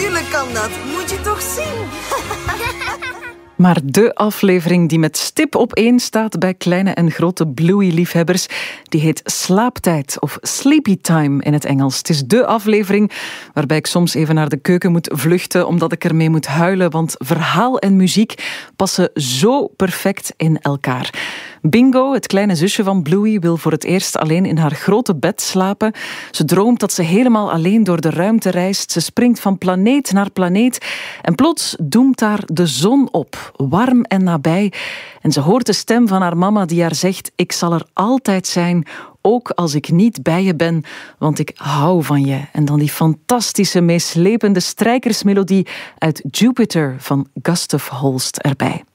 Natuurlijk kan dat. Moet je toch zien. Maar de aflevering die met stip op 1 staat bij kleine en grote Bluey-liefhebbers, die heet Slaaptijd of Sleepy Time in het Engels. Het is de aflevering waarbij ik soms even naar de keuken moet vluchten omdat ik ermee moet huilen, want verhaal en muziek passen zo perfect in elkaar. Bingo, het kleine zusje van Bluey, wil voor het eerst alleen in haar grote bed slapen. Ze droomt dat ze helemaal alleen door de ruimte reist. Ze springt van planeet naar planeet en plots doemt daar de zon op, warm en nabij. En ze hoort de stem van haar mama die haar zegt: ik zal er altijd zijn, ook als ik niet bij je ben, want ik hou van je. En dan die fantastische, meeslepende strijkersmelodie uit Jupiter van Gustav Holst erbij.